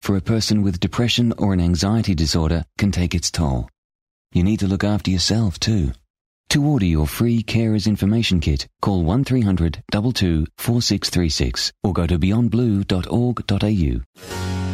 for a person with depression or an anxiety disorder can take its toll. You need to look after yourself too. To order your free Carers Information Kit, call 1300 22 4636 or go to beyondblue.org.au.